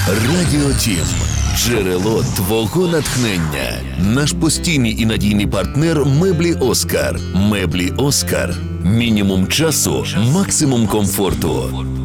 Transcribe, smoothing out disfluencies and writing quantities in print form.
Радіо Тім. Джерело твого натхнення. Наш постійний і надійний партнер меблі Оскар. Меблі Оскар. Мінімум часу, максимум комфорту.